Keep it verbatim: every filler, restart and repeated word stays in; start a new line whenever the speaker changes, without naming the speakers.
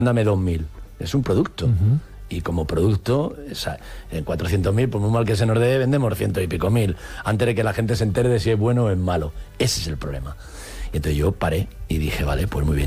Dame dos mil. Es un producto. Uh-huh. Y como producto, esa, en cuatrocientos mil, por muy mal que se nos dé, vendemos ciento y pico mil. Antes de que la gente se entere de si es bueno o es malo. Ese es el problema. Y entonces yo paré y dije, vale, pues muy bien.